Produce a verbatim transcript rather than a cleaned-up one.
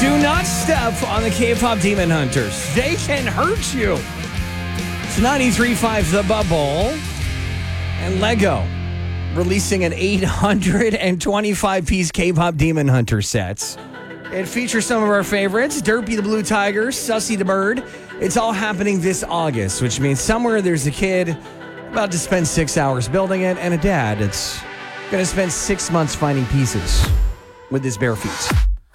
Do not step on the K-pop Demon Hunters. They can hurt you. It's ninety-three point five The Bubble and Lego releasing an eight hundred twenty-five piece K-pop Demon Hunter set. It features some of our favorites, Derpy the Blue Tiger, Sussy the Bird. It's all happening this August, which means somewhere there's a kid about to spend six hours building it and a dad that's going to spend six months finding pieces with his bare feet.